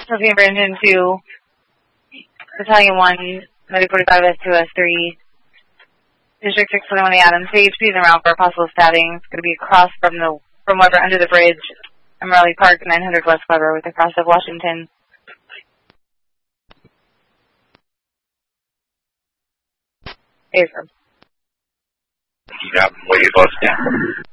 Looking for engine 2, Battalion 1, Medic 45 S2S3, District 621 Adams. CHP is around for a possible stabbing. It's going to be across from Weber under the bridge, Emerald Park, 900 West Weber with the cross of Washington. Affirm. Yeah, what are you supposed to do?